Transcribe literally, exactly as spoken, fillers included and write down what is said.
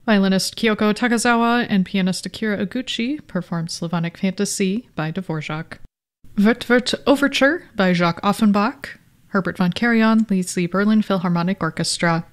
Violinist Kyoko Takazawa and pianist Akira Oguchi performed Slavonic Fantasy by Dvorak. Vert Vert Overture by Jacques Offenbach. Herbert von Karajan leads the Berlin Philharmonic Orchestra.